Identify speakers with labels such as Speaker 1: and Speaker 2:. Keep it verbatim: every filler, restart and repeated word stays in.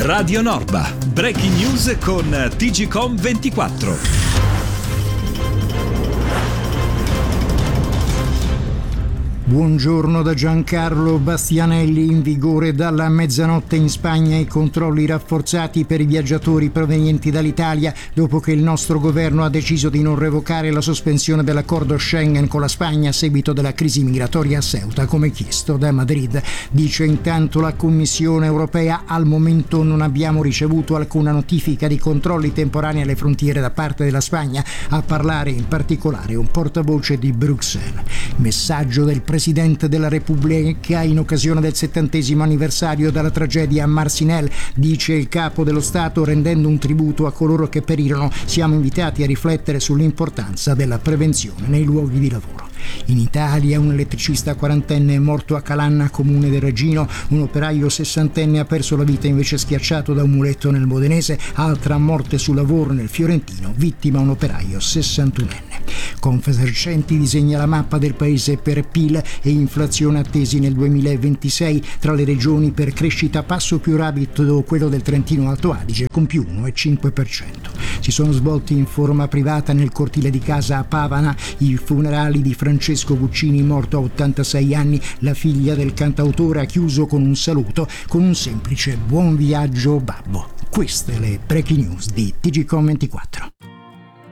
Speaker 1: Radio Norba, breaking news con T G Com ventiquattro.
Speaker 2: Buongiorno da Giancarlo Bastianelli. In vigore dalla mezzanotte in Spagna i controlli rafforzati per i viaggiatori provenienti dall'Italia dopo che il nostro governo ha deciso di non revocare la sospensione dell'accordo Schengen con la Spagna a seguito della crisi migratoria a Ceuta, come chiesto da Madrid. Dice intanto la Commissione europea: al momento non abbiamo ricevuto alcuna notifica di controlli temporanei alle frontiere da parte della Spagna. A parlare in particolare un portavoce di Bruxelles. Messaggio del Presidente della Repubblica in occasione del settantesimo anniversario della tragedia a Marcinelle. Dice il capo dello Stato, rendendo un tributo a coloro che perirono: siamo invitati a riflettere sull'importanza della prevenzione nei luoghi di lavoro. In Italia un elettricista quarantenne è morto a Calanna, comune del Reggino. Un operaio sessantenne ha perso la vita invece schiacciato da un muletto nel Modenese. Altra morte sul lavoro nel Fiorentino, vittima un operaio sessantunenne. Confesercenti disegna la mappa del paese per P I L e inflazione attesi nel duemilaventisei. Tra le regioni per crescita a passo più rapido quello del Trentino Alto Adige con più uno virgola cinque per cento. Si sono svolti in forma privata nel cortile di casa a Pavana i funerali di Francesco Guccini, morto a ottantasei anni. La figlia del cantautore ha chiuso con un saluto, con un semplice buon viaggio babbo. Queste le breaking news di T G Com ventiquattro.